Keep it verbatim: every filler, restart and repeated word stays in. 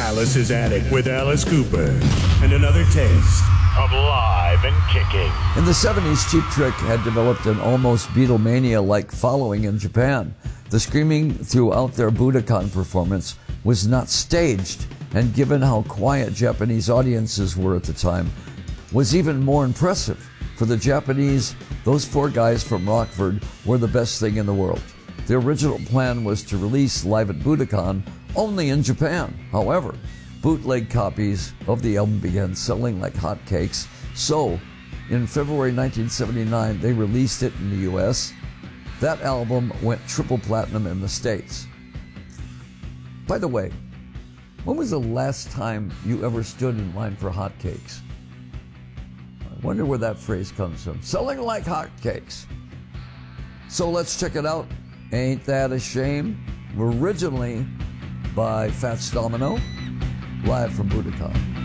Alice's Attic with Alice Cooper. And another taste of live and kicking. In the seventies, Cheap Trick had developed an almost Beatlemania-like following in Japan. The screaming throughout their Budokan performance was not staged, and given how quiet Japanese audiences were at the time, was even more impressive. For the Japanese, those four guys from Rockford were the best thing in the world. The original plan was to release Live at Budokan only in Japan. However, bootleg copies of the album began selling like hotcakes, so in February nineteen seventy-nine, they released it in the U S. That album went triple platinum in the States. By the way, when was the last time you ever stood in line for hotcakes? I wonder where that phrase comes from. Selling like hotcakes. So let's check it out. Ain't That a Shame? Originally by Fats Domino, live from Budokan.